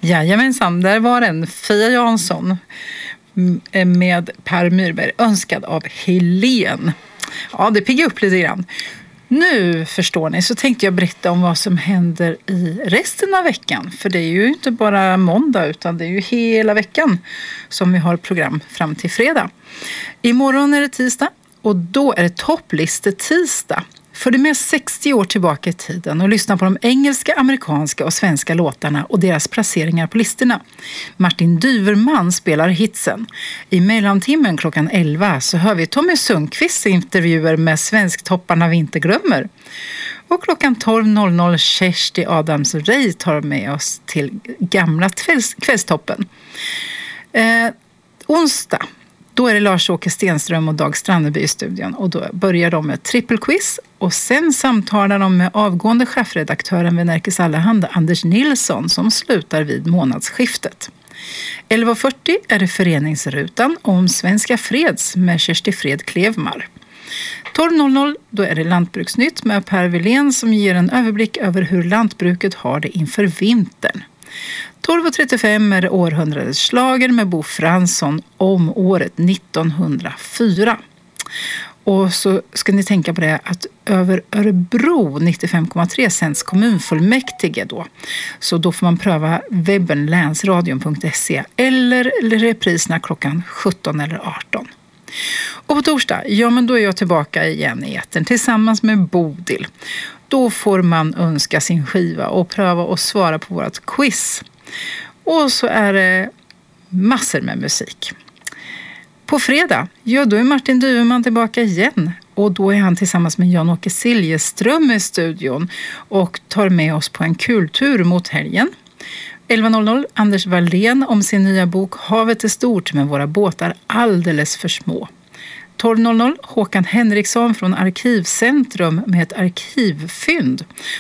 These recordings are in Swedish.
Jajamensan, där var den. Fia Jansson med Per Myrberg, önskad av Helen. Ja, det piggar upp lite grann. Nu förstår ni, så tänkte jag berätta om vad som händer i resten av veckan. För det är ju inte bara måndag utan det är ju hela veckan som vi har program fram till fredag. Imorgon är det tisdag och då är det toppliste-tisdag. För det med 60 år tillbaka i tiden och lyssna på de engelska, amerikanska och svenska låtarna och deras placeringar på listorna. Martin Dyverman spelar hitsen. I mellantimmen klockan 11 så hör vi Tommy Sundqvists intervjuer med Svensktopparna vi inte glömmer. Och klockan 12.00 Kersti Adams Rey tar med oss till gamla kvällstoppen. Onsdag. Då är det Lars-Åke Stenström och Dag Strandeby i studion och då börjar de med trippelquiz och sen samtalar de med avgående chefredaktören vid Nerikes Allehanda Anders Nilsson som slutar vid månadsskiftet. 11.40 är det föreningsrutan om Svenska Freds med Kersti Fred Klevmar. 12.00 då är det Lantbruksnytt med Per Wilén som ger en överblick över hur lantbruket har det inför vintern. 12.35 är det århundradets slager med Bo Fransson om året 1904. Och så ska ni tänka på det att över Örebro 95,3 sänds kommunfullmäktige då. Så då får man pröva webben länsradion.se eller repriserna klockan 17 eller 18. Och på torsdag, ja men då är jag tillbaka igen i etern tillsammans med Bodil. Då får man önska sin skiva och pröva att svara på vårt quiz. Och så är det massor med musik. På fredag, ja då är Martin Dyverman tillbaka igen. Och då är han tillsammans med Jan-Åke Siljeström i studion och tar med oss på en kultur mot helgen. 11.00 Anders Wallén om sin nya bok Havet är stort men våra båtar alldeles för små. 12.00 Håkan Henriksson från Arkivcentrum med ett arkivfynd.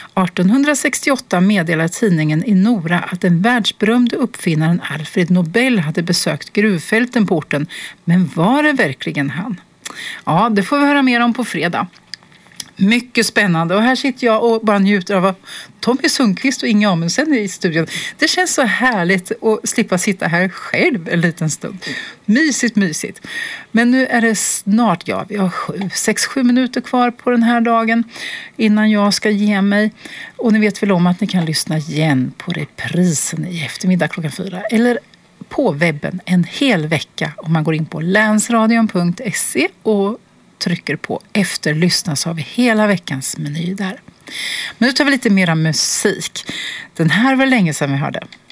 1868 meddelar tidningen i Nora att den världsberömde uppfinnaren Alfred Nobel hade besökt gruvfälten på orten. Men var det verkligen han? Ja, det får vi höra mer om på fredag. Mycket spännande och här sitter jag och bara njuter av Tommy Sundqvist och Inga Amundsen i studion. Det känns så härligt att slippa sitta här själv en liten stund. Mysigt. Men nu är det snart, ja, vi har 6-7 minuter kvar på den här dagen innan jag ska ge mig. Och ni vet väl om att ni kan lyssna igen på reprisen i eftermiddag klockan 4 eller på webben en hel vecka om man går in på länsradion.se och trycker på efterlyssna så har vi hela veckans meny där. Men nu tar vi lite mera musik. Den här var länge sedan vi hörde.